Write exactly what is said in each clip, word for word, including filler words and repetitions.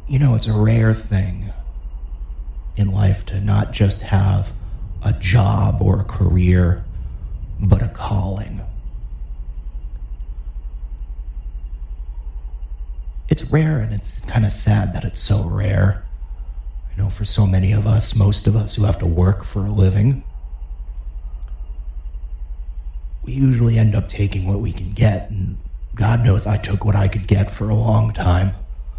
You know, it's a rare thing in life to not just have a job or a career, but a calling. It's rare, and it's kind of sad that it's so rare. You know, for so many of us, most of us who have to work for a living, we usually end up taking what we can get, and God knows I took what I could get for a long time.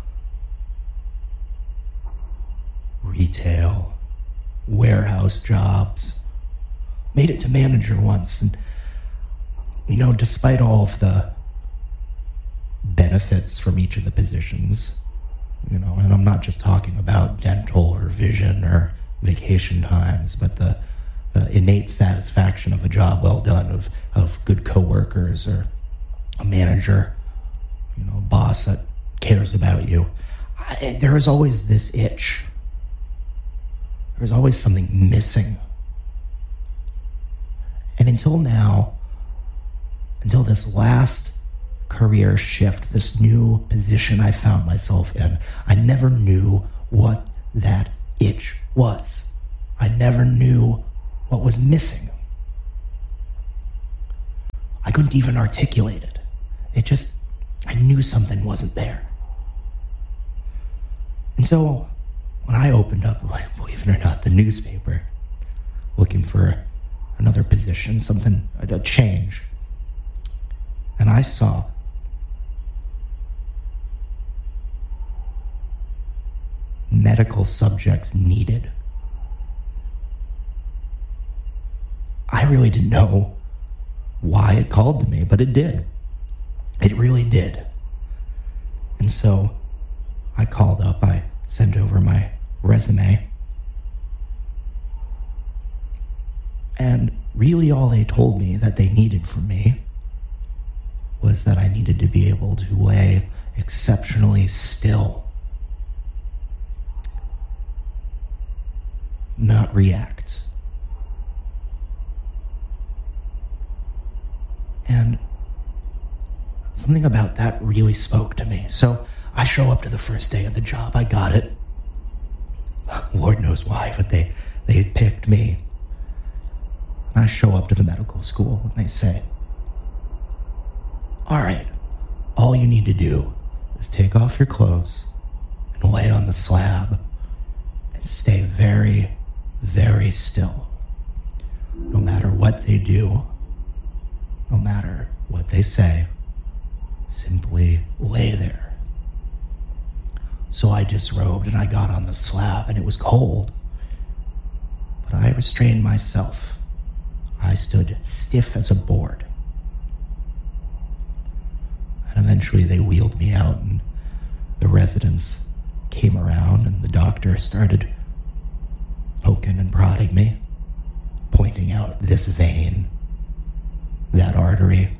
Retail, warehouse jobs, made it to manager once, and you know, despite all of the benefits from each of the positions, you know, and I'm not just talking about dental or vision or vacation times, but the, the innate satisfaction of a job well done, of, of good coworkers, or a manager, you know, a boss that cares about you. I, there is always this itch. There's always something missing. And until now, until this last career shift, this new position I found myself in, I never knew what that itch was. I never knew what was missing. I couldn't even articulate it. It just, I knew something wasn't there. And so when I opened up, believe it or not, the newspaper, looking for another position, something, a change, and I saw medical subjects needed, I really didn't know why it called to me, but it did. It really did. And so I called up, I sent over my resume, and really all they told me that they needed from me was that I needed to be able to lay exceptionally still, not react. And something about that really spoke to me. So I show up to the first day of the job. I got it. Lord knows why, but they, they picked me. And I show up to the medical school, and they say, all right, all you need to do is take off your clothes and lay on the slab and stay very, very still. No matter what they do, no matter what they say, simply lay there. So I disrobed and I got on the slab, and it was cold. But I restrained myself. I stood stiff as a board. And eventually they wheeled me out, and the residents came around, and the doctor started poking and prodding me, pointing out this vein, that artery.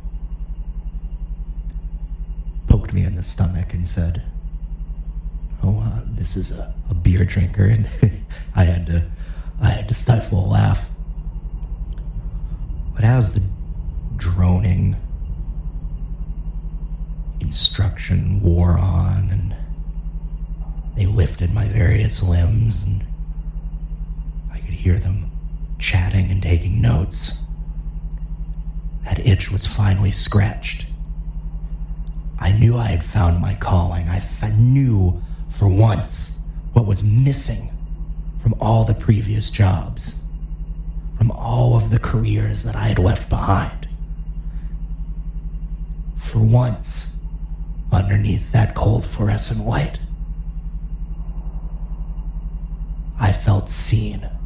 Poked me in the stomach and said, oh, uh, this is a, a beer drinker. And I had to, I had to stifle a laugh. But as the droning instruction wore on, and they lifted my various limbs, and I could hear them chatting and taking notes, that itch was finally scratched. I knew I had found my calling. I f- knew for once what was missing from all the previous jobs, from all of the careers that I had left behind. For once, underneath that cold fluorescent light, I felt seen.